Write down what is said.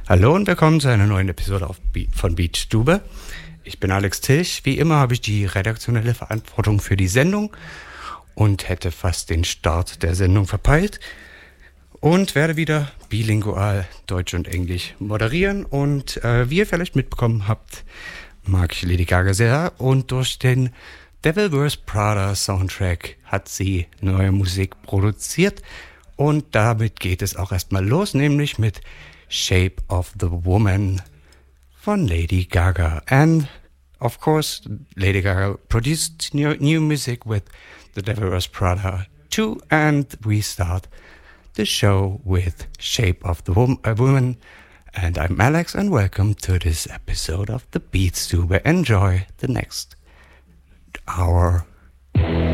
Hallo und willkommen zu einer neuen Episode von Beatstube. Ich bin Alex Tilch. Wie immer habe ich die redaktionelle Verantwortung für die Sendung und hätte fast den Start der Sendung verpeilt und werde wieder bilingual Deutsch und Englisch moderieren. Und wie ihr vielleicht mitbekommen habt, mag ich Lady Gaga sehr und durch den Devil Wears Prada Soundtrack hat sie neue Musik produziert und damit geht es auch erstmal los, nämlich mit Shape of the Woman von Lady Gaga. And of course, Lady Gaga produced new music with The Devil Wears Prada 2, and we start the show with Shape of the Woman. And I'm Alex, and welcome to this episode of the Beatstube. Enjoy the next hour.